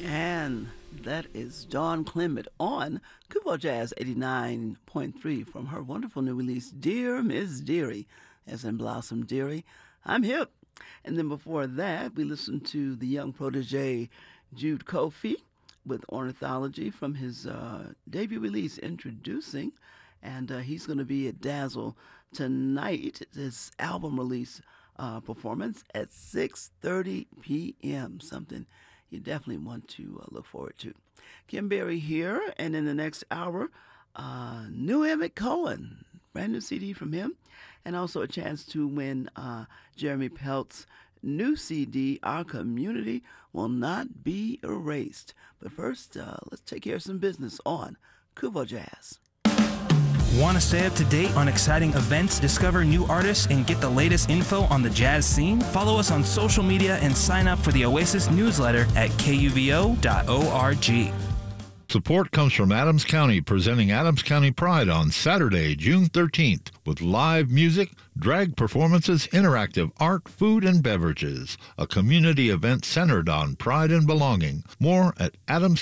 And that is Dawn Clement on Kubo Jazz 89.3 from her wonderful new release, Dear Miss Dearie, as in Blossom Dearie. I'm hip. And then before that, we listened to the young protege Jude Kofi with Ornithology from his debut release, Introducing. And he's going to be at Dazzle tonight, his album release performance at 6:30 p.m., something you definitely want to look forward to. Kim Berry here, and in the next hour, new Emmett Cohen, brand new CD from him, and also a chance to win Jeremy Pelt's new CD, Our Community Will Not Be Erased. But first, let's take care of some business on Kubo Jazz. Want to stay up to date on exciting events, discover new artists, and get the latest info on the jazz scene? Follow us on social media and sign up for the Oasis newsletter at kuvo.org. Support comes from Adams County, presenting Adams County Pride on Saturday, June 13th, with live music, drag performances, interactive art, food, and beverages. A community event centered on pride and belonging. More at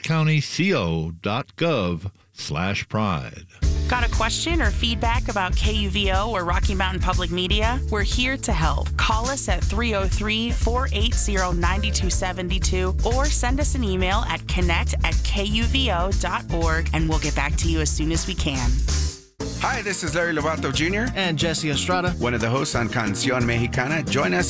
adamscountyco.gov/pride. Got a question or feedback about KUVO or Rocky Mountain Public Media? We're here to help. Call us at 303-480-9272 or send us an email at connect@kuvo.org and we'll get back to you as soon as we can. Hi, this is Larry Lovato Jr. and Jesse Estrada, one of the hosts on Canción Mexicana. Join us